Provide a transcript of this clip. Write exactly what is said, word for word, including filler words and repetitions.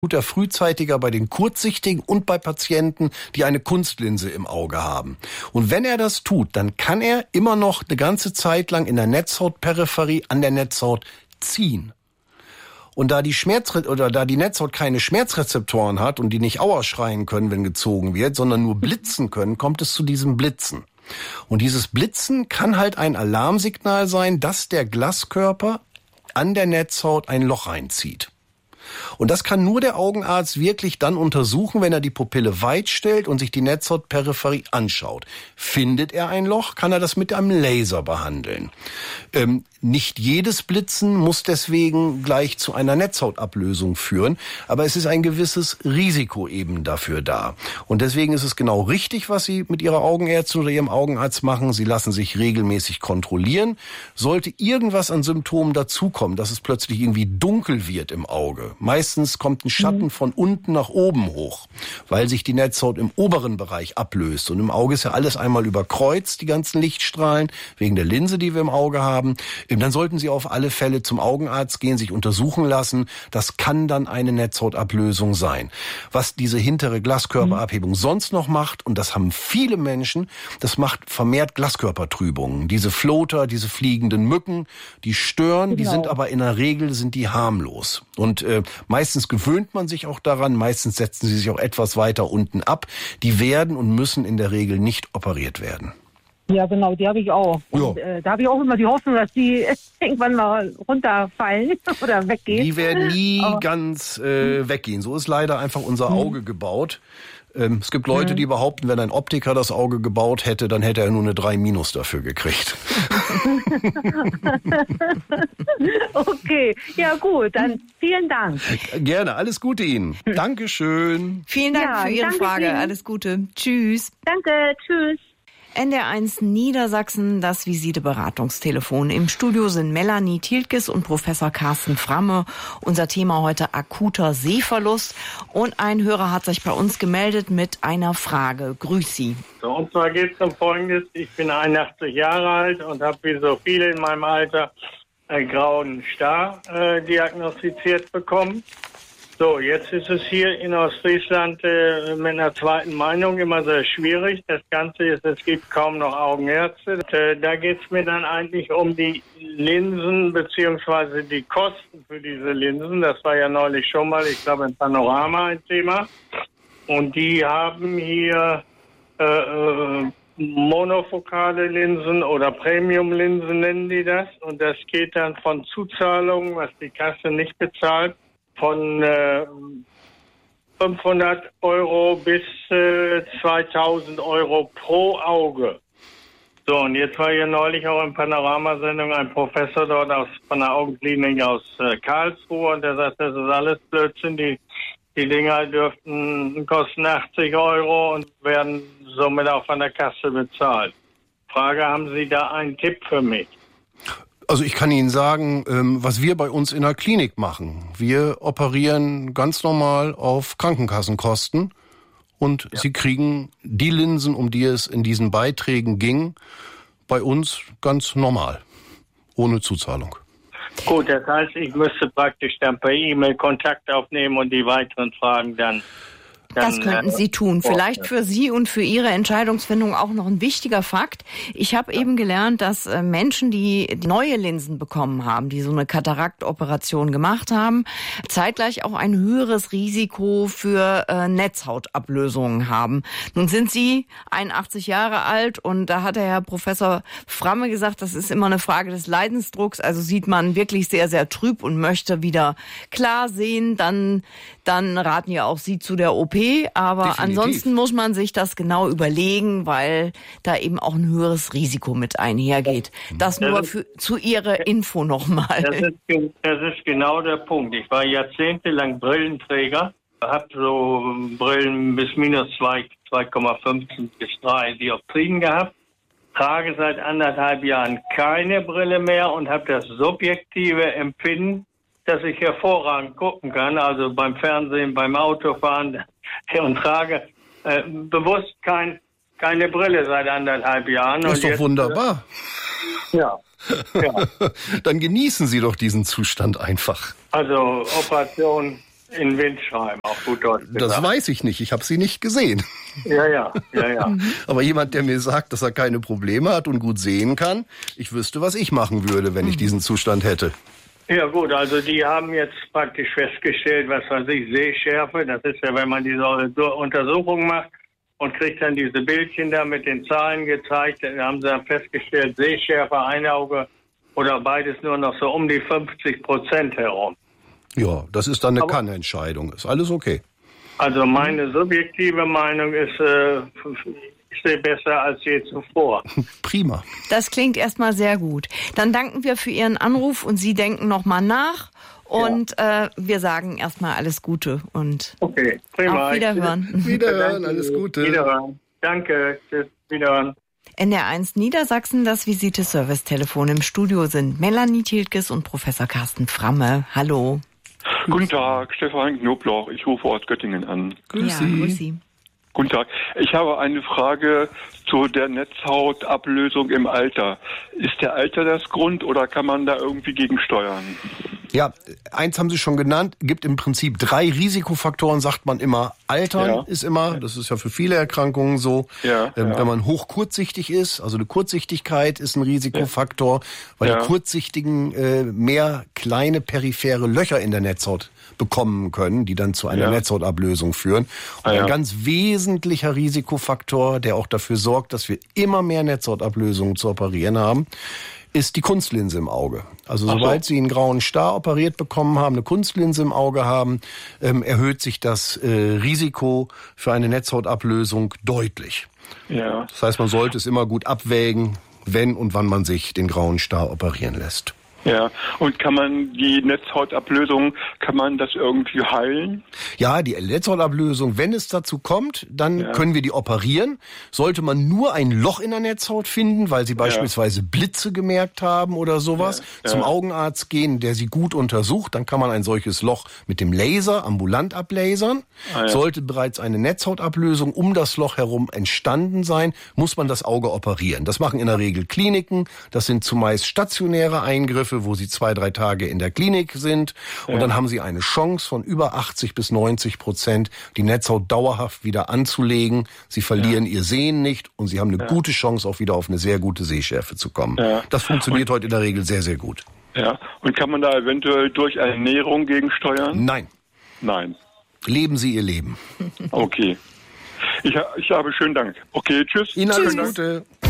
tut er frühzeitiger bei den Kurzsichtigen und bei Patienten, die eine Kunstlinse im Auge haben. Und wenn er das tut, dann kann er immer noch eine ganze Zeit lang in der Netzhautperipherie an der Netzhaut ziehen. Und da die Schmerz oder da die Netzhaut keine Schmerzrezeptoren hat und die nicht Aua schreien können, wenn gezogen wird, sondern nur blitzen können, kommt es zu diesem Blitzen. Und dieses Blitzen kann halt ein Alarmsignal sein, dass der Glaskörper an der Netzhaut ein Loch reinzieht. Und das kann nur der Augenarzt wirklich dann untersuchen, wenn er die Pupille weit stellt und sich die Netzhautperipherie anschaut. Findet er ein Loch, kann er das mit einem Laser behandeln. Ähm, nicht jedes Blitzen muss deswegen gleich zu einer Netzhautablösung führen, aber es ist ein gewisses Risiko eben dafür da. Und deswegen ist es genau richtig, was Sie mit Ihrer Augenärztin oder Ihrem Augenarzt machen. Sie lassen sich regelmäßig kontrollieren. Sollte irgendwas an Symptomen dazukommen, dass es plötzlich irgendwie dunkel wird im Auge, meistens kommt ein Schatten mhm. von unten nach oben hoch, weil sich die Netzhaut im oberen Bereich ablöst. Und im Auge ist ja alles einmal überkreuzt, die ganzen Lichtstrahlen, wegen der Linse, die wir im Auge haben. Dann sollten Sie auf alle Fälle zum Augenarzt gehen, sich untersuchen lassen. Das kann dann eine Netzhautablösung sein. Was diese hintere Glaskörperabhebung mhm. sonst noch macht, und das haben viele Menschen, das macht vermehrt Glaskörpertrübungen. Diese Floater, diese fliegenden Mücken, die stören, genau. Die sind aber in der Regel sind die harmlos. Und äh, meistens gewöhnt man sich auch daran, meistens setzen sie sich auch etwas weiter unten ab. Die werden und müssen in der Regel nicht operiert werden. Ja, genau, die habe ich auch. Und, ja. äh, da habe ich auch immer die Hoffnung, dass die irgendwann mal runterfallen oder weggehen. Die werden nie Aber, ganz äh, weggehen. So ist leider einfach unser Auge hm. gebaut. Ähm, es gibt Leute, hm. die behaupten, wenn ein Optiker das Auge gebaut hätte, dann hätte er nur eine drei Minus dafür gekriegt. Okay, ja gut, dann vielen Dank. Gerne, alles Gute Ihnen. Dankeschön. Vielen Dank ja, für Ihre Frage. Ihnen. Alles Gute. Tschüss. Danke, tschüss. N D R eins Niedersachsen, das Visite-Beratungstelefon. Im Studio sind Melanie Thielkes und Professor Carsten Framme. Unser Thema heute akuter Sehverlust. Und ein Hörer hat sich bei uns gemeldet mit einer Frage. Grüß Sie. So, und zwar geht es um Folgendes. Ich bin einundachtzig Jahre alt und habe wie so viele in meinem Alter einen grauen Star äh, diagnostiziert bekommen. So, jetzt ist es hier in Ostfriesland äh, mit einer zweiten Meinung immer sehr schwierig. Das Ganze ist, es gibt kaum noch Augenärzte. Und, äh, da geht es mir dann eigentlich um die Linsen beziehungsweise die Kosten für diese Linsen. Das war ja neulich schon mal, ich glaube, im Panorama ein Thema. Und die haben hier äh, äh, monofokale Linsen oder Premium-Linsen nennen die das. Und das geht dann von Zuzahlungen, was die Kasse nicht bezahlt, von äh, fünfhundert Euro bis äh, zweitausend Euro pro Auge. So, und jetzt war hier neulich auch in Panoramasendung ein Professor dort aus, von der Augenklinik aus äh, Karlsruhe, und der sagt, das ist alles Blödsinn, die, die Dinger dürften kosten achtzig Euro und werden somit auch von der Kasse bezahlt. Frage, haben Sie da einen Tipp für mich? Also ich kann Ihnen sagen, was wir bei uns in der Klinik machen. Wir operieren ganz normal auf Krankenkassenkosten und ja. Sie kriegen die Linsen, um die es in diesen Beiträgen ging, bei uns ganz normal, ohne Zuzahlung. Gut, das heißt, ich müsste praktisch dann per E-Mail Kontakt aufnehmen und die weiteren Fragen dann... Das könnten Sie tun. Vielleicht für Sie und für Ihre Entscheidungsfindung auch noch ein wichtiger Fakt. Ich habe eben gelernt, dass Menschen, die neue Linsen bekommen haben, die so eine Kataraktoperation gemacht haben, zeitgleich auch ein höheres Risiko für äh, Netzhautablösungen haben. Nun sind Sie einundachtzig Jahre alt und da hat der Herr Professor Framme gesagt, das ist immer eine Frage des Leidensdrucks. Also sieht man wirklich sehr, sehr trüb und möchte wieder klar sehen, dann, dann raten ja auch Sie zu der O P. Aber Definitiv. Ansonsten muss man sich das genau überlegen, weil da eben auch ein höheres Risiko mit einhergeht. Das, das nur ist, für, zu Ihrer Info nochmal. Das ist, das ist genau der Punkt. Ich war jahrzehntelang Brillenträger, habe so Brillen bis minus zwei Komma fünf bis drei Dioptrien gehabt, trage seit anderthalb Jahren keine Brille mehr und habe das subjektive Empfinden, dass ich hervorragend gucken kann, also beim Fernsehen, beim Autofahren, und trage äh, bewusst kein, keine Brille seit anderthalb Jahren. Das ist und doch jetzt, wunderbar. Äh, ja. ja. Dann genießen Sie doch diesen Zustand einfach. Also Operation in den Wind schreiben, auf gut Deutsch gesagt. Das weiß ich nicht, ich habe sie nicht gesehen. Ja, ja, ja, ja. Aber jemand, der mir sagt, dass er keine Probleme hat und gut sehen kann, ich wüsste, was ich machen würde, wenn ich diesen Zustand hätte. Ja gut, also die haben jetzt praktisch festgestellt, was weiß ich, Sehschärfe, das ist ja, wenn man diese Untersuchung macht und kriegt dann diese Bildchen da mit den Zahlen gezeigt, dann haben sie dann festgestellt, Sehschärfe, ein Auge oder beides nur noch so um die fünfzig Prozent herum. Ja, das ist dann eine Kann-Entscheidung, ist alles okay. Also meine subjektive Meinung ist, äh, ich sehe besser als je zuvor. Prima. Das klingt erstmal sehr gut. Dann danken wir für Ihren Anruf und Sie denken nochmal nach. Und ja. äh, wir sagen erstmal alles Gute und okay, prima. Auf Wiederhören. Wiederhören, alles Gute. Wiederhören. Danke, tschüss, wiederhören. N D R eins Niedersachsen, das Visite-Service-Telefon. Im Studio sind Melanie Tiltges und Professor Carsten Framme. Hallo. Guten Tag, Stefan Knobloch. Ich rufe aus Göttingen an. Grüß Sie. Ja, grüß Sie. Guten Tag. Ich habe eine Frage zu der Netzhautablösung im Alter. Ist der Alter das Grund oder kann man da irgendwie gegensteuern? Ja, eins haben Sie schon genannt, gibt im Prinzip drei Risikofaktoren, sagt man immer. Altern ja. ist immer, das ist ja für viele Erkrankungen so. Ja, ähm, ja. Wenn man hochkurzsichtig ist, also eine Kurzsichtigkeit ist ein Risikofaktor, weil ja. die Kurzsichtigen äh, mehr kleine periphere Löcher in der Netzhaut bekommen können, die dann zu einer ja. Netzhautablösung führen. Und ah, ja. ein ganz wesentlicher Risikofaktor, der auch dafür sorgt, dass wir immer mehr Netzhautablösungen zu operieren haben, ist die Kunstlinse im Auge. Also Ach sobald so. Sie einen grauen Star operiert bekommen haben, eine Kunstlinse im Auge haben, ähm, erhöht sich das äh, Risiko für eine Netzhautablösung deutlich. Ja. Das heißt, man sollte es immer gut abwägen, wenn und wann man sich den grauen Star operieren lässt. Ja, und kann man die Netzhautablösung, kann man das irgendwie heilen? Ja, die Netzhautablösung, wenn es dazu kommt, dann Ja. können wir die operieren. Sollte man nur ein Loch in der Netzhaut finden, weil Sie beispielsweise Blitze gemerkt haben oder sowas, Ja, ja. zum Augenarzt gehen, der Sie gut untersucht, dann kann man ein solches Loch mit dem Laser ambulant ablasern. Ah, ja. Sollte bereits eine Netzhautablösung um das Loch herum entstanden sein, muss man das Auge operieren. Das machen in der Regel Kliniken. Das sind zumeist stationäre Eingriffe, wo Sie zwei, drei Tage in der Klinik sind. Und Ja. dann haben Sie eine Chance von über achtzig bis neunzig Prozent, die Netzhaut dauerhaft wieder anzulegen. Sie verlieren ja. Ihr Sehen nicht und Sie haben eine ja. gute Chance, auch wieder auf eine sehr gute Sehschärfe zu kommen. Ja. Das funktioniert und, heute in der Regel sehr, sehr gut. Ja. Und kann man da eventuell durch Ernährung gegensteuern? Nein. Nein. Leben Sie Ihr Leben. Okay. Ich, ich habe schönen Dank. Okay, tschüss. Ihnen alles Tschüss. Gute.